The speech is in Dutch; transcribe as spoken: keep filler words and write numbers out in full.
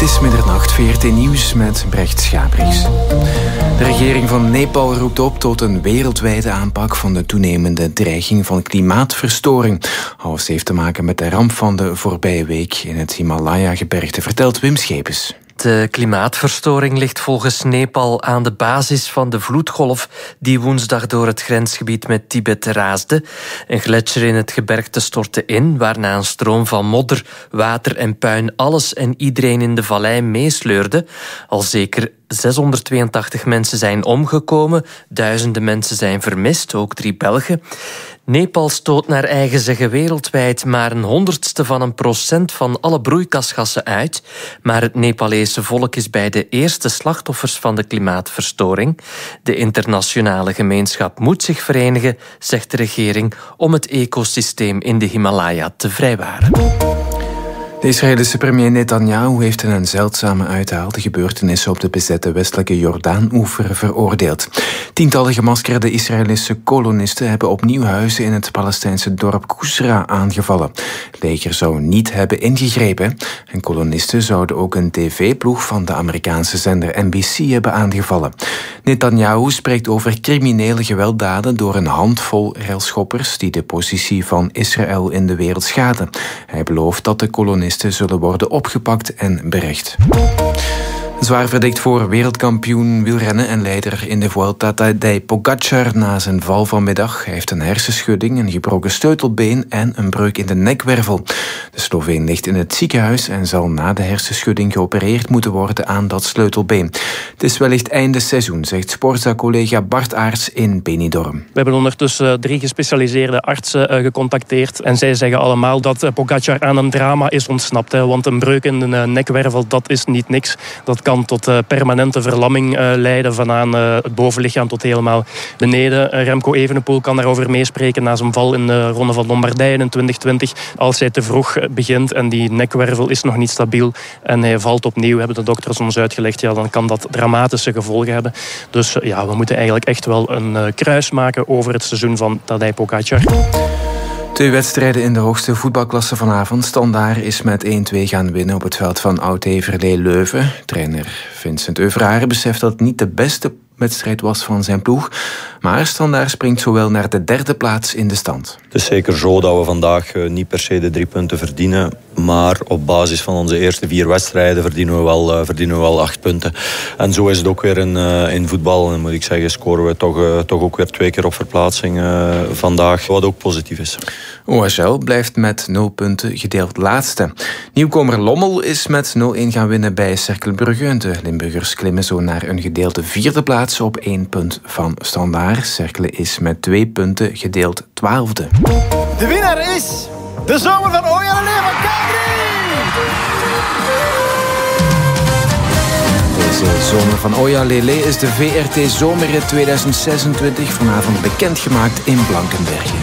is middernacht, V R T Nieuws met Brecht Schabriks. De regering van Nepal roept op tot een wereldwijde aanpak van de toenemende dreiging van klimaatverstoring. Alles heeft te maken met de ramp van de voorbije week in het Himalaya-gebergte, vertelt Wim Schepens. De klimaatverstoring ligt volgens Nepal aan de basis van de vloedgolf die woensdag door het grensgebied met Tibet raasde. Een gletsjer in het gebergte stortte in, waarna een stroom van modder, water en puin alles en iedereen in de vallei meesleurde. Al zeker zeshonderdtweeëntachtig mensen zijn omgekomen, duizenden mensen zijn vermist, ook drie Belgen. Nepal stoot naar eigen zeggen wereldwijd maar een honderdste van een procent van alle broeikasgassen uit. Maar het Nepalese volk is bij de eerste slachtoffers van de klimaatverstoring. De internationale gemeenschap moet zich verenigen, zegt de regering, om het ecosysteem in de Himalaya te vrijwaren. De Israëlische premier Netanyahu heeft in een zeldzame uithaal de gebeurtenissen op de bezette westelijke Jordaan-oever veroordeeld. Tientallen gemaskerde Israëlische kolonisten hebben opnieuw huizen in het Palestijnse dorp Kusra aangevallen. Het leger zou niet hebben ingegrepen en kolonisten zouden ook een tv-ploeg van de Amerikaanse zender N B C hebben aangevallen. Netanyahu spreekt over criminele gewelddaden door een handvol railschoppers die de positie van Israël in de wereld schaden. Hij belooft dat de kolonisten zullen worden opgepakt en berecht. Zwaar verdikt voor wereldkampioen wielrennen en leider in de Vuelta Tadej Pogačar na zijn val vanmiddag. Hij heeft een hersenschudding, een gebroken sleutelbeen en een breuk in de nekwervel. De Sloveen ligt in het ziekenhuis en zal na de hersenschudding geopereerd moeten worden aan dat sleutelbeen. Het is wellicht einde seizoen, zegt Sporza-collega Bart Aerts in Benidorm. We hebben ondertussen drie gespecialiseerde artsen gecontacteerd en zij zeggen allemaal dat Pogačar aan een drama is ontsnapt. Want een breuk in de nekwervel, dat is niet niks. Dat kan tot uh, permanente verlamming uh, leiden vanaan uh, het bovenlichaam tot helemaal beneden. Uh, Remco Evenepoel kan daarover meespreken na zijn val in de Ronde van Lombardije in twintig twintig. Als hij te vroeg begint en die nekwervel is nog niet stabiel en hij valt opnieuw, hebben de dokters ons uitgelegd, ja, dan kan dat dramatische gevolgen hebben. Dus uh, ja, we moeten eigenlijk echt wel een uh, kruis maken over het seizoen van Tadej Pogačar. Twee wedstrijden in de hoogste voetbalklasse vanavond. Standaard is met één-twee gaan winnen op het veld van Oud-Heverlee Leuven. Trainer Vincent Euvrare beseft dat het niet de beste wedstrijd was van zijn ploeg. Maar Standaard springt zowel naar de derde plaats in de stand. Het is zeker zo dat we vandaag niet per se de drie punten verdienen. Maar op basis van onze eerste vier wedstrijden verdienen we wel, uh, verdienen we wel acht punten. En zo is het ook weer in, uh, in voetbal. En moet ik zeggen, scoren we toch, uh, toch ook weer twee keer op verplaatsing uh, vandaag. Wat ook positief is. O H L blijft met nul punten gedeeld laatste. Nieuwkomer Lommel is met nul-een gaan winnen bij Cercle Brugge. De Limburgers klimmen zo naar een gedeelde vierde plaats op één punt van Standaard. Cercle is met twee punten gedeeld twaalfde. De winnaar is de zomer van Oyalele van Kadri! Deze zomer van Oyalele is de V R T Zomerrit tweeduizend zesentwintig vanavond bekendgemaakt in Blankenbergen.